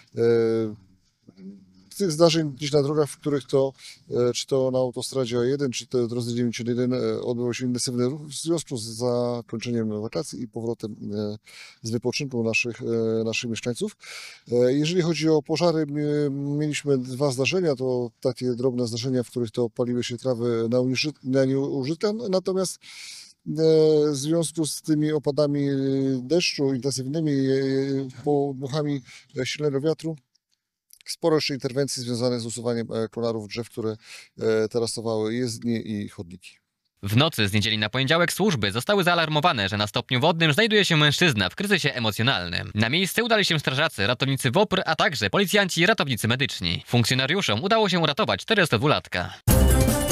Tych zdarzeń gdzieś na drogach, w których to, czy to na autostradzie A1, czy to drodze 91 odbywał się intensywny ruch w związku z zakończeniem wakacji i powrotem z wypoczynku naszych mieszkańców. Jeżeli chodzi o pożary, mieliśmy dwa zdarzenia, to takie drobne zdarzenia, w których to paliły się trawy na nieużyte, natomiast w związku z tymi opadami deszczu intensywnymi, podmuchami silnego wiatru, sporo jeszcze interwencji związanych z usuwaniem kolarów drzew, które tarasowały jezdnie i chodniki. W nocy z niedzieli na poniedziałek służby zostały zaalarmowane, że na stopniu wodnym znajduje się mężczyzna w kryzysie emocjonalnym. Na miejsce udali się strażacy, ratownicy WOPR, a także policjanci i ratownicy medyczni. Funkcjonariuszom udało się uratować 42-latka.